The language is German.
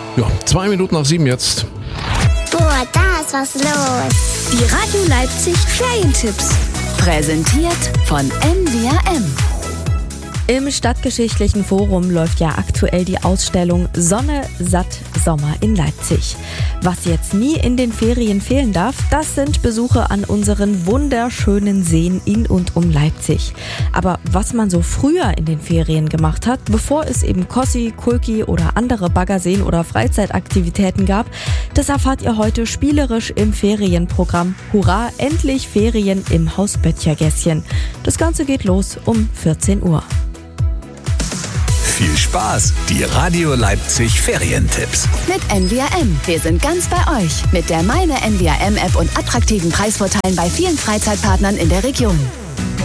Ja, 7:02 jetzt. Boah, da ist was los. Die Radio Leipzig Ferientipps. Präsentiert von NWRM. Im Stadtgeschichtlichen Forum läuft ja aktuell die Ausstellung Sonne, satt, Sommer in Leipzig. Was jetzt nie in den Ferien fehlen darf, das sind Besuche an unseren wunderschönen Seen in und um Leipzig. Aber was man so früher in den Ferien gemacht hat, bevor es eben Kossi, Kulki oder andere Baggerseen oder Freizeitaktivitäten gab, das erfahrt ihr heute spielerisch im Ferienprogramm. Hurra, endlich Ferien im Haus Böttchergässchen. Das Ganze geht los um 14 Uhr. Viel Spaß, die Radio Leipzig Ferientipps. Mit NWRM. Wir sind ganz bei euch. Mit der Meine NWRM App und attraktiven Preisvorteilen bei vielen Freizeitpartnern in der Region.